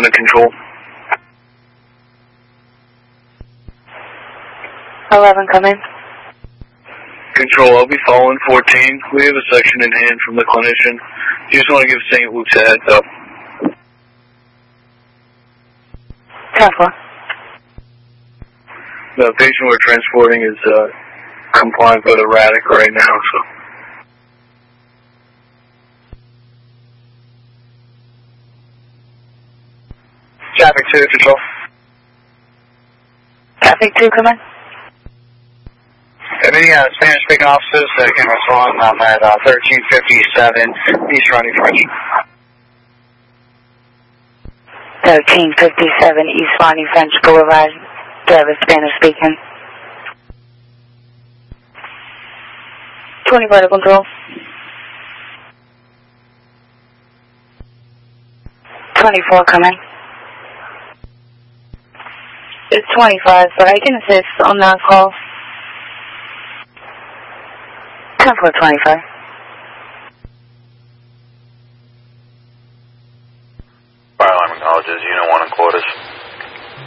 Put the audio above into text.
to control. 11, come in. Control, I'll be following 14. We have a section in hand from the clinician. You just want to give St. Luke's a heads up. 10-4. The patient we're transporting is compliant but erratic right now, so. Traffic 2, Control. Traffic 2, come in. Any Spanish-speaking officers that can respond, I'm at 1357 East Ronnie French. 1357 East Ronnie French Boulevard. Driver Spanish speaking. 24 to control. 24 coming. It's 25, but I can assist on that call. 10-4-25. Fire alarm acknowledges Unit 1 in quarters.